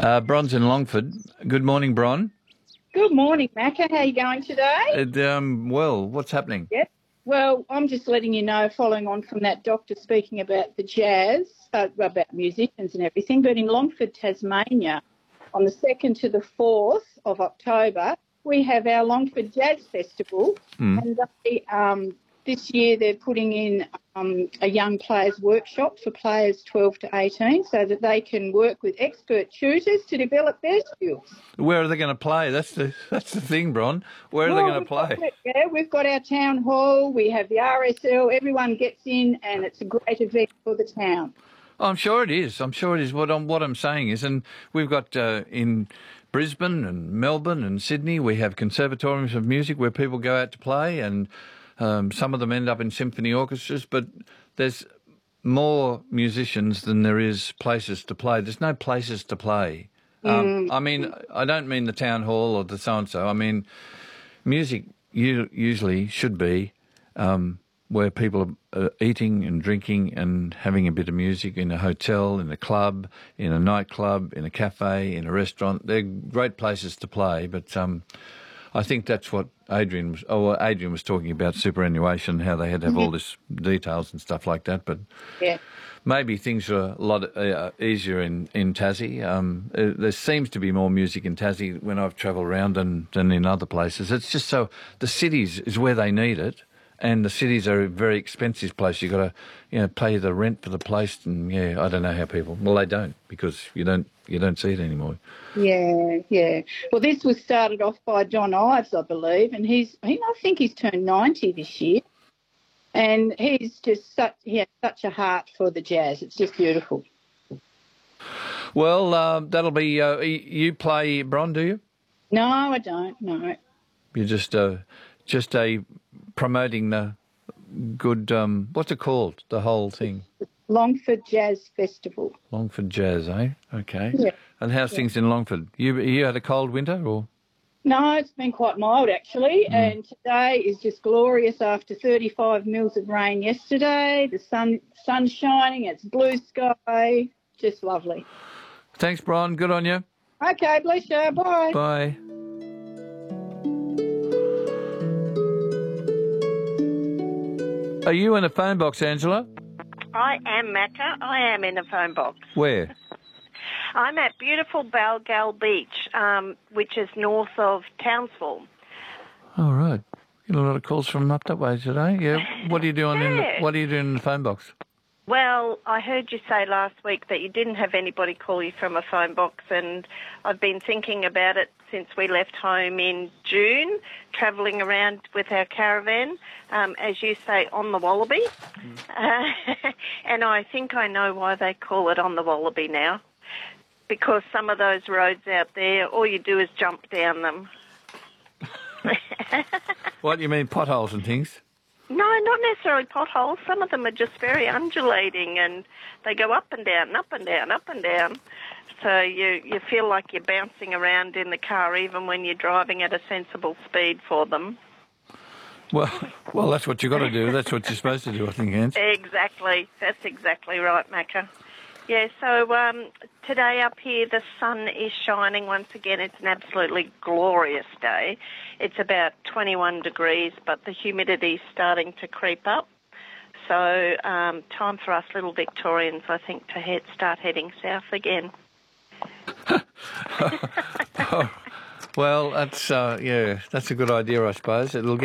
Bron's in Longford. Good morning, Bron. Good morning, Macca. How are you going today? Well, what's happening? Yep. Well, I'm just letting you know, following on from that doctor speaking about the jazz, about musicians and everything, but in Longford, Tasmania, on the 2nd to the 4th of October, we have our Longford Jazz Festival, and this year they're putting in a young players workshop for players 12 to 18 so that they can work with expert tutors to develop their skills. Where are they going to play? That's the thing, Bron. Where are they going to play? We've got our town hall, we have the RSL, everyone gets in and it's a great event for the town. I'm sure it is. What I'm saying is, and we've got in Brisbane and Melbourne and Sydney, we have conservatoriums of music where people go out to play, and some of them end up in symphony orchestras, but there's more musicians than there is places to play. There's no places to play. I mean, I don't mean the town hall or the so-and-so. I mean, music usually should be where people are eating and drinking and having a bit of music in a hotel, in a club, in a nightclub, in a cafe, in a restaurant. They're great places to play, but I think that's what Adrian was talking about, superannuation, how they had to have all this details and stuff like that. But yeah, maybe things are a lot easier in Tassie. There seems to be more music in Tassie when I've travelled around than in other places. It's just so the cities is where they need it, and the cities are a very expensive place. You've got to, pay the rent for the place, and I don't know how people. Well, they don't, because you don't see it anymore. Yeah. Well, this was started off by John Ives, I believe, and I think he's turned 90 this year, and he has such a heart for the jazz. It's just beautiful. Well, that'll be you play, Bron, do you? No, I don't. No. You're just promoting the good. What's it called? The whole thing. Longford Jazz Festival. Longford Jazz, eh? Okay. Yeah. And how's things in Longford? You had a cold winter, or? No, it's been quite mild actually, and today is just glorious after 35 mils of rain yesterday. The sun's shining, it's blue sky, just lovely. Thanks, Brian. Good on you. Okay, bless you. Bye. Bye. Are you in a phone box, Angela? I am, Macca. I am in a phone box. Where? I'm at beautiful Balgal Beach, which is north of Townsville. Oh, right. Get a lot of calls from up that way today. Yeah. What are you doing in the phone box? Well, I heard you say last week that you didn't have anybody call you from a phone box, and I've been thinking about it since we left home in June, travelling around with our caravan, as you say, on the Wallaby. And I think I know why they call it on the Wallaby now, because some of those roads out there, all you do is jump down them. What, you mean potholes and things? No, not necessarily potholes. Some of them are just very undulating, and they go up and down, up and down, up and down. So you feel like you're bouncing around in the car even when you're driving at a sensible speed for them. Well, that's what you've got to do. That's what you're supposed to do, I think, Hans. Exactly. That's exactly right, Macca. Yeah, so today up here the sun is shining once again. It's an absolutely glorious day. It's about 21 degrees, but the humidity's starting to creep up. So time for us little Victorians, I think, to start heading south again. Well, that's a good idea, I suppose. It'll get